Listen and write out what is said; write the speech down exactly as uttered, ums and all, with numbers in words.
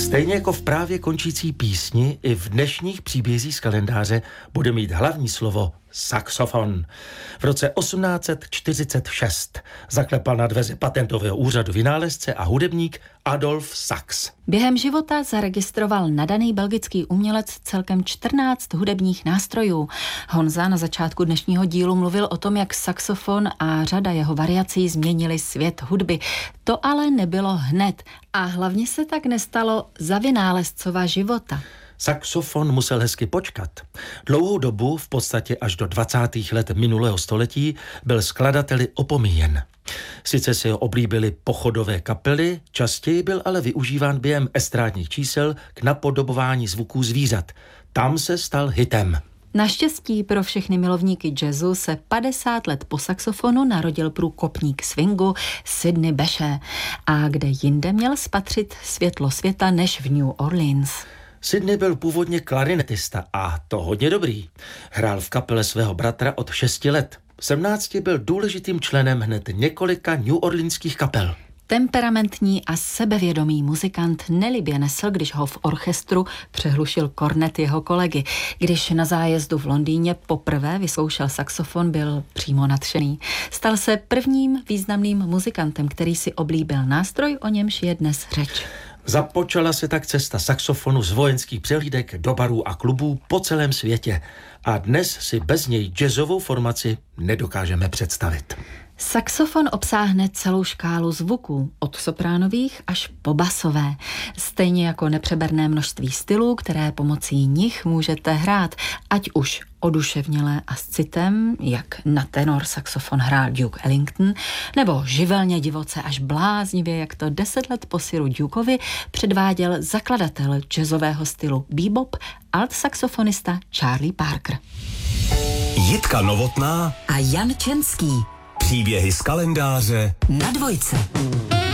Stejně jako v právě končící písni, i v dnešních příbězích z kalendáře bude mít hlavní slovo saxofon. V roce osmnáct set čtyřicet šest zaklepal na dveře patentového úřadu vynálezce a hudebník Adolf Sax. Během života zaregistroval nadaný belgický umělec celkem čtrnáct hudebních nástrojů. Honza na začátku dnešního dílu mluvil o tom, jak saxofon a řada jeho variací změnili svět hudby. To ale nebylo hned a hlavně se tak nestalo za vynálezcova života. Saxofon musel hezky počkat. Dlouhou dobu, v podstatě až do dvacátých let minulého století, byl skladateli opomíjen. Sice si ho oblíbily pochodové kapely, častěji byl ale využíván během estrádních čísel k napodobování zvuků zvířat. Tam se stal hitem. Naštěstí pro všechny milovníky jazzu se padesát let po saxofonu narodil průkopník swingu Sidney Bechet. A kde jinde měl spatřit světlo světa než v New Orleans. Sidney byl původně klarinetista a to hodně dobrý. Hrál v kapele svého bratra od šesti let. V sedmnácti byl důležitým členem hned několika neworleanských kapel. Temperamentní a sebevědomý muzikant nelibě nesl, když ho v orchestru přehlušil kornet jeho kolegy. Když na zájezdu v Londýně poprvé vyzkoušel saxofon, byl přímo nadšený. Stal se prvním významným muzikantem, který si oblíbil nástroj, o němž je dnes řeč. Započala se tak cesta saxofonu z vojenských přehlídek do barů a klubů po celém světě. A dnes si bez něj jazzovou formaci nedokážeme představit. Saxofon obsáhne celou škálu zvuků, od sopránových až po basové. Stejně jako nepřeberné množství stylů, které pomocí nich můžete hrát, ať už oduševněle a s citem, jak na tenor saxofon hrál Duke Ellington, nebo živelně divoce až bláznivě, jak to deset let po Siru Dukeovi předváděl zakladatel jazzového stylu bebop, alt-saxofonista Charlie Parker. Jitka Novotná a Jan Čenský. Příběhy z kalendáře na Dvojce.